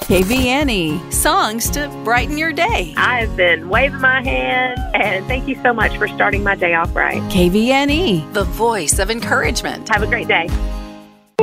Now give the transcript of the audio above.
KVNE, songs to brighten your day. I've been waving my hand, and thank you so much for starting my day off right. KVNE, the voice of encouragement. Have a great day.